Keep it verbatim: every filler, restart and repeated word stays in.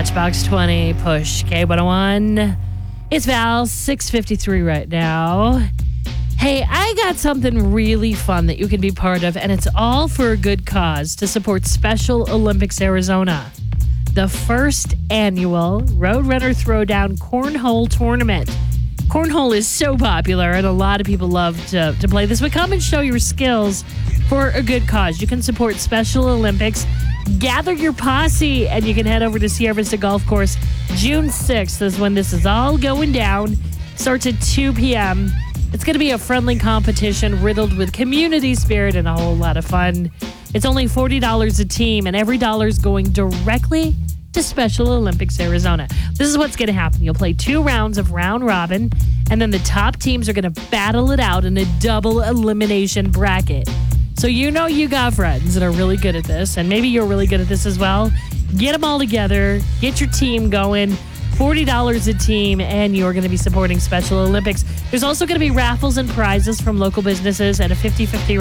Matchbox twenty, Push K one oh one. It's Val, six fifty-three right now. Hey, I got something really fun that you can be part of, and it's all for a good cause to support Special Olympics Arizona. The first annual Roadrunner Throwdown Cornhole Tournament. Cornhole is so popular, and a lot of people love to, to play this, but come and show your skills for a good cause. You can support Special Olympics. Gather your posse, and you can head over to Sierra Vista Golf Course. June sixth is when this is all going down. Starts at two p.m. It's going to be a friendly competition riddled with community spirit and a whole lot of fun. It's only forty dollars a team, and every dollar is going directly to Special Olympics Arizona. This is what's going to happen. You'll play two rounds of round robin, and then the top teams are going to battle it out in a double elimination bracket. So you know you got friends that are really good at this, and maybe you're really good at this as well. Get them all together. Get your team going. forty dollars a team, and you're going to be supporting Special Olympics. There's also going to be raffles and prizes from local businesses and a fifty-fifty